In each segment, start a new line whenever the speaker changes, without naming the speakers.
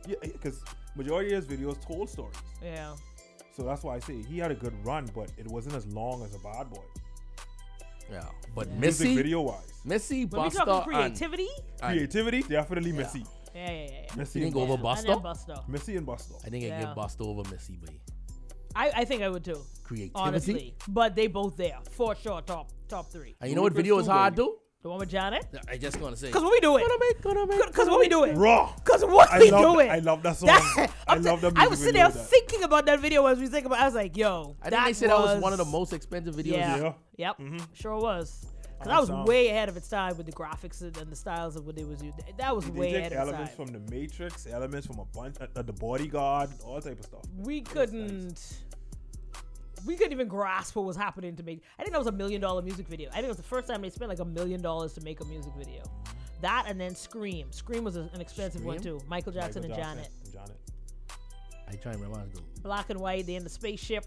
Yeah, because majority of his videos told stories.
Yeah.
So that's why I say he had a good run, but it wasn't as long as a Bad Boy.
Yeah, but
Yeah.
Music
Missy,
video wise,
Missy,
When we
Busta,
talking creativity,
creativity definitely Missy.
yeah.
Missy
You
and
think over
Busta.
And then
Busta?
Busta.
Missy and Busta.
I think I
Yeah.
give Busta over Missy, but
I think I would too.
creativity.
Honestly, but they both there for sure. Top three.
And you know what
Ludacris
video is
too,
hard
baby.
to?
The one with Janet.
I just gonna say.
Cause what we doing?
Gonna make.
Cause what we doing?
Raw.
Cause what we doing?
I love that song.
That-
I love that music
I was sitting
video
there
with that.
thinking about that video as we think about. I was like, "Yo,
I think they said that was one of the most expensive videos.
Yeah.
Yeah.
Yep, sure was. Cause
On
I was
sound.
way ahead of its time with the graphics and the styles of what it was used. That was
They
way
take
ahead of its
elements
time.
from the Matrix, elements from a bunch, the Bodyguard, all type of stuff.
We couldn't even grasp what was happening to make. I think that was $1 million music video. I think it was the first time they spent like $1 million to make a music video. That and then Scream. Scream was an expensive one
Scream?
too. Michael Jackson and Janet.
I try and remember.
Black and white. They in the spaceship.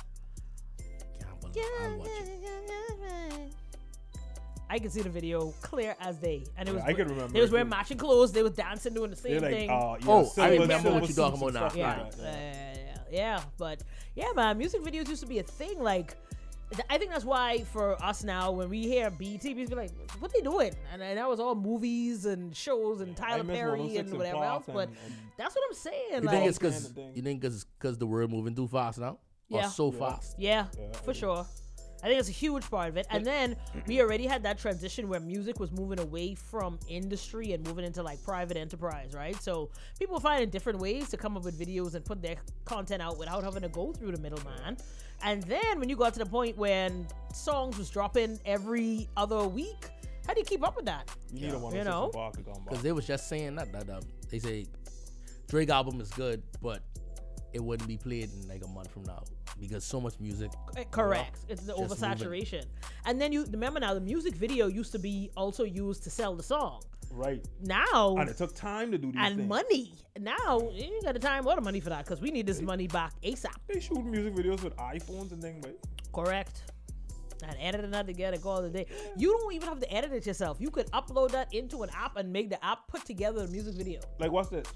I'll watch it.
I can see the video clear as day, and it was.
I can remember
They was
it
wearing
too.
matching clothes. They was dancing, doing the
They're
same
like,
thing.
yeah,
Oh, I
silver-
remember
silver
what you're talking
suits and
about
stuff
Yeah,
like that.
yeah, but yeah, man, music videos used to be a thing. Like, I think that's why for us now, when we hear BT, we be like, "What they doing?" And that was all movies and shows and
I
Tyler
miss
Perry
106
and
and
whatever else.
Pop
But
and-
that's what I'm saying.
You
like,
think it's
kind
because
of thing.
you think because the world moving too fast now?
Yeah.
Or so
Yeah.
fast?
yeah,
Yeah,
for
I
sure. I think it's a huge part of it. And then we already had that transition where music was moving away from industry and moving into like private enterprise, right? So people were finding different ways to come up with videos and put their content out without having to go through the middleman. And then when you got to the point when songs was dropping every other week, how do you keep up with that?
You need a one
You
you
know?
Because they was just saying that they say Drake album is good, but it wouldn't be played in like a month from now because so much music.
Correct. It's the
Just
oversaturation. And then you remember now the music video used to be also used to sell the song.
Right.
Now
And it took time to do these
and
things.
money. Now you ain't got the time or the money for that because we need this money back ASAP.
They shoot music videos with iPhones and things, but
Correct. And editing that together, call it a day. You don't even have to edit it yourself. You could upload that into an app and make the app put together a music video.
like what's that?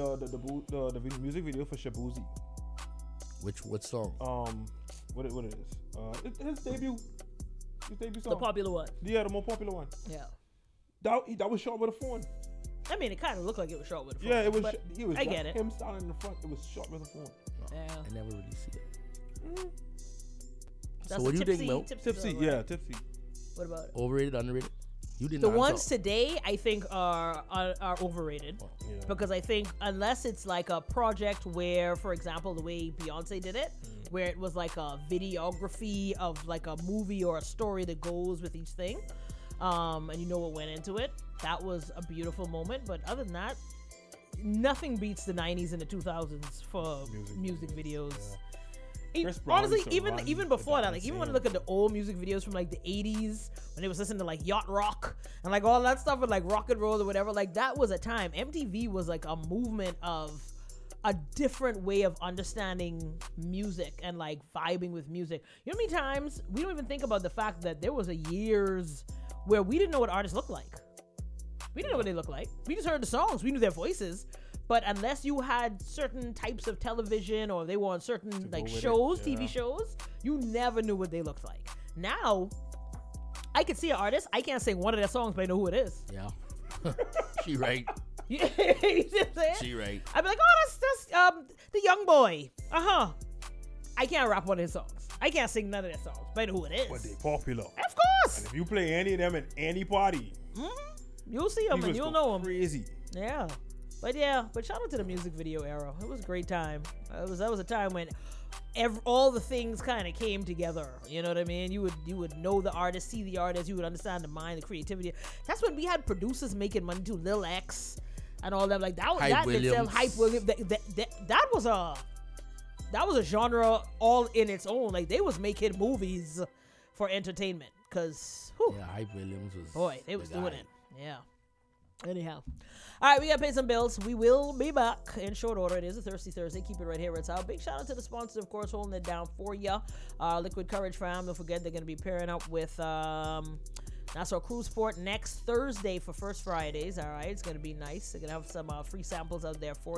The music video for Shabuzi.
What song?
What it is? His debut song.
The popular one.
Yeah, the more popular one.
Yeah.
That was shot with a phone.
I mean, it kind of looked like it was short with a phone.
Yeah, it was.
but
He was.
I get it.
Him standing in the front. It was shot with a phone.
Yeah.
I never really see it.
That's
So what
a
do you think, Mel?
Tipsy,
song,
yeah,
right?
tipsy.
What about it?
Overrated, underrated? You didn't
The
answer.
ones today, I think, are overrated.
Yeah.
Because I think unless it's like a project where, for example, the way Beyonce did it, where it was like a videography of like a movie or a story that goes with each thing, and you know what went into it, that was a beautiful moment. But other than that, nothing beats the 90s and the 2000s for music videos.
Chris Brown
Honestly,
used to
even
run
even
the
before that,
dance
like even when I
scene.
look at the old music videos from like the 80s when they was listening to like yacht rock and like all that stuff with like rock and roll or whatever, like that was a time. MTV was like a movement of a different way of understanding music and like vibing with music. You know how many times we don't even think about the fact that there was a years where we didn't know what artists looked like. We didn't know what they looked like. We just heard the songs. We knew their voices. But unless you had certain types of television or they were on certain like
with it,
shows,
yeah.
TV shows, you never knew what they looked like. Now, I could see an artist. I can't sing one of their songs, but I know who it is.
Yeah. She right.
You see what I'm saying?
She right.
I'd be like, oh, that's the young boy. I can't rap one of his songs. I can't sing none of their songs, but I know who it is.
But they popular.
Of course.
And if you play any of them in any party,
You'll see them and you'll know them.
Crazy.
Yeah. But shout out to the music video era. It was a great time. That was a time when all the things kind of came together. You know what I mean? You would know the artist, see the artist, you would understand the mind, the creativity. That's when we had producers making money too, Lil X and all that. Like that was
Hype
that
Williams.
itself, Hype Williams. That was a genre all in its own. Like they was making movies for entertainment. Cause
Yeah, Hype Williams was.
boy, they was
the
doing
guy.
it. Yeah. Anyhow. All right, we got to pay some bills. We will be back in short order. It is a Thirsty Thursday. Keep it right here. It's out. Big shout out to the sponsors, of course, holding it down for you. Liquid Courage fam. Don't forget they're going to be pairing up with Nassau Cruise Port next Thursday for First Fridays. All right, it's going to be nice. They're going to have some free samples out there for